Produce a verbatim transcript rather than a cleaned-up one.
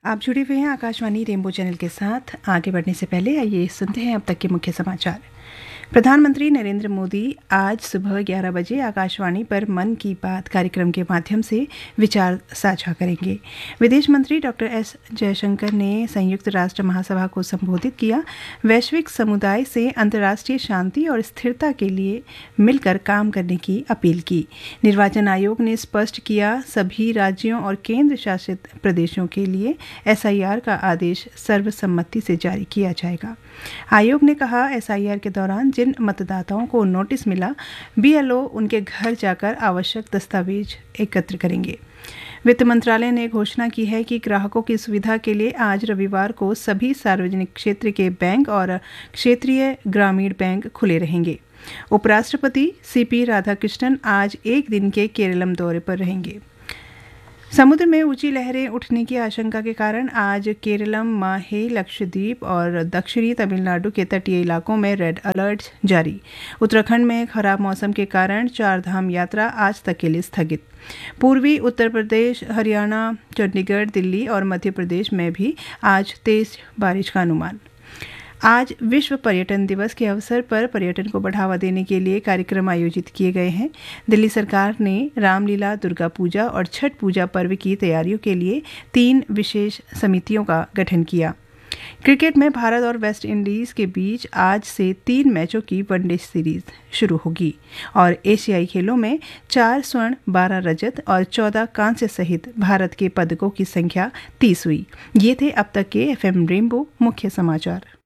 आप जुड़े हुए हैं आकाशवाणी रेनबो चैनल के साथ। आगे बढ़ने से पहले आइए सुनते हैं अब तक के मुख्य समाचार। प्रधानमंत्री नरेंद्र मोदी आज सुबह ग्यारह बजे आकाशवाणी पर मन की बात कार्यक्रम के माध्यम से विचार साझा करेंगे। विदेश मंत्री डॉक्टर एस जयशंकर ने संयुक्त राष्ट्र महासभा को संबोधित किया। वैश्विक समुदाय से अंतर्राष्ट्रीय शांति और स्थिरता के लिए मिलकर काम करने की अपील की। निर्वाचन आयोग ने स्पष्ट किया, सभी राज्यों और केंद्र शासित प्रदेशों के लिए एस आई आर का आदेश सर्वसम्मति से जारी किया जाएगा। आयोग ने कहा, एस आई आर के दौरान जिन मतदाताओं को नोटिस मिला, बी एल ओ उनके घर जाकर आवश्यक दस्तावेज एकत्र करेंगे। वित्त मंत्रालय ने घोषणा की है कि ग्राहकों की सुविधा के लिए आज रविवार को सभी सार्वजनिक क्षेत्र के बैंक और क्षेत्रीय ग्रामीण बैंक खुले रहेंगे। उपराष्ट्रपति सी पी राधाकृष्णन आज एक दिन के केरलम दौरे पर रहेंगे। समुद्र में ऊंची लहरें उठने की आशंका के कारण आज केरलम, माहे, लक्षद्वीप और दक्षिणी तमिलनाडु के तटीय इलाकों में रेड अलर्ट जारी। उत्तराखंड में खराब मौसम के कारण चार धाम यात्रा आज तक के लिए स्थगित। पूर्वी उत्तर प्रदेश, हरियाणा, चंडीगढ़, दिल्ली और मध्य प्रदेश में भी आज तेज बारिश का अनुमान। आज विश्व पर्यटन दिवस के अवसर पर पर्यटन को बढ़ावा देने के लिए कार्यक्रम आयोजित किए गए हैं। दिल्ली सरकार ने रामलीला, दुर्गा पूजा और छठ पूजा पर्व की तैयारियों के लिए तीन विशेष समितियों का गठन किया। क्रिकेट में भारत और वेस्ट इंडीज के बीच आज से तीन मैचों की वनडे सीरीज शुरू होगी और एशियाई खेलों में चार स्वर्ण, बारह रजत और चौदह कांस्य सहित भारत के पदकों की संख्या तीस हुई। ये थे अब तक के एफ एम रेनबो मुख्य समाचार।